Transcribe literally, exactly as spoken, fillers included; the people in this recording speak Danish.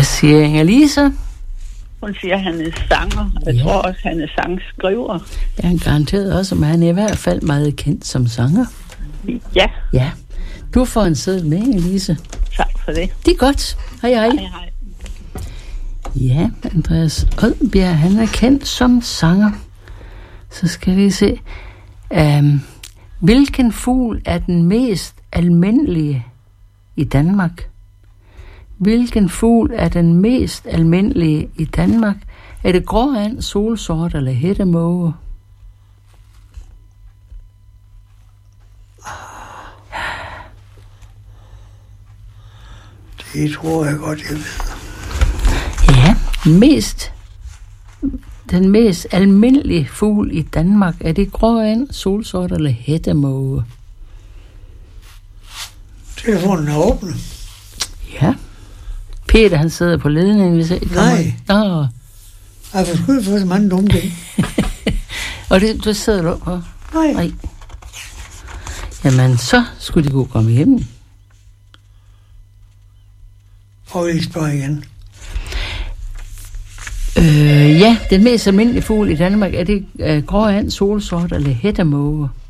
Hvad siger Inge-Lise? Hun siger, at han er sanger. Jeg Ja. tror også, at han er sangskriver. Ja, han garanteret også, men han er i hvert fald meget kendt som sanger. Ja, Ja. Du får en seddel med, Inge-Lise. tak for det. Det er godt. Hej, hej. Hej, hej. Ja, Andreas Odbjerg, han er kendt som sanger. Så skal vi se. Um, hvilken fugl er den mest almindelige i Danmark? Hvilken fugl er den mest almindelige i Danmark? Er det gråand, solsort eller hættemåge? Det tror jeg godt, jeg ved. Ja, mest, den mest almindelige fugl i Danmark, er det gråand, solsort eller hættemåge? Telefonen er åben. Ja. Peter, han sidder på ledningen. Hvis jeg Nej. Nå. Jeg har forskudt for så mange dumme ting. Og det, du sidder du på? Nej. Nej. Jamen, så skulle de kunne komme hjem. Og vi spørger igen. Øh, ja, den mest almindelige fugl i Danmark, er det øh, gråand, solsort eller hættemåge?